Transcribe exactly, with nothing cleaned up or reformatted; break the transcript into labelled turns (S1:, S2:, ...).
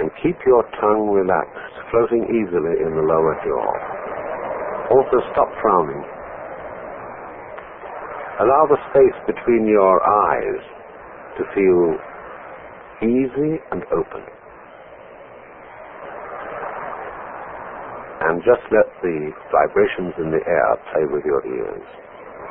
S1: And keep your tongue relaxed, floating easily in the lower jaw. Also stop frowning. Allow the space between your eyes to feel easy and open. And just let the vibrations in the air play with your ears.